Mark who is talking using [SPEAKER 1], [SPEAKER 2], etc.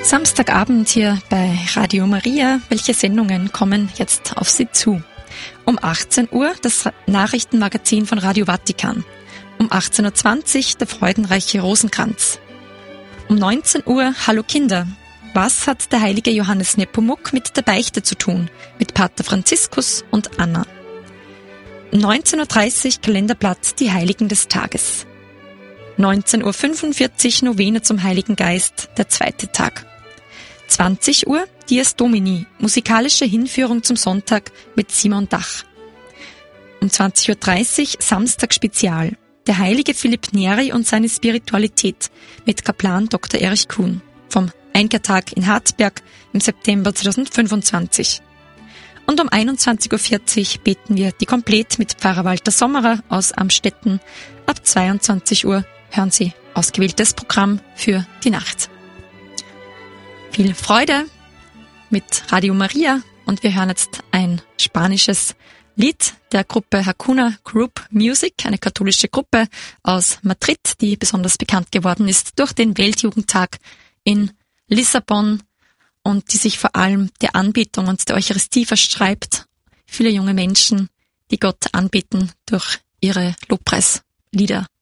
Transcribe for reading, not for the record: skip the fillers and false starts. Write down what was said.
[SPEAKER 1] Samstagabend hier bei Radio Maria. Welche Sendungen kommen jetzt auf Sie zu? Um 18 Uhr das Nachrichtenmagazin von Radio Vatikan. Um 18.20 Uhr der freudenreiche Rosenkranz. Um 19 Uhr Hallo Kinder. Was hat der heilige Johannes Nepomuk mit der Beichte zu tun? Mit Pater Franziskus und Anna. Um 19.30 Uhr Kalenderblatt Die Heiligen des Tages. 19.45 Uhr Novene zum Heiligen Geist, der zweite Tag. 20 Uhr Dies Domini, musikalische Hinführung zum Sonntag mit Simon Dach. Um 20.30 Uhr Samstag Spezial, der heilige Philipp Neri und seine Spiritualität mit Kaplan Dr. Erich Kuhn vom Einkehrtag in Harzberg im September 2025. Und um 21.40 Uhr beten wir die Komplett mit Pfarrer Walter Sommerer aus Amstetten. Ab 22 Uhr hören Sie ausgewähltes Programm für die Nacht. Viel Freude mit Radio Maria und wir hören jetzt ein spanisches Lied der Gruppe Hakuna Group Music, eine katholische Gruppe aus Madrid, die besonders bekannt geworden ist durch den Weltjugendtag in Lissabon und die sich vor allem der Anbetung und der Eucharistie verschreibt. Viele junge Menschen, die Gott anbeten durch ihre Lobpreislieder.